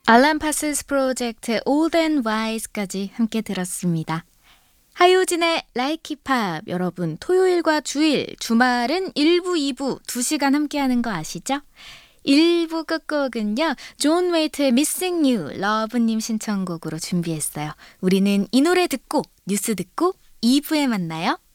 알람 파슨스 프로젝트 Old and Wise까지 함께 들었습니다. 하효진의 Like 힙합 여러분 토요일과 주일 주말은 1부, 2부 2시간 함께하는 거 아시죠? 1부 끝곡은요. 존 웨이트의 Missing You 러브님 신청곡으로 준비했어요. 우리는 이 노래 듣고 뉴스 듣고 2부에 만나요.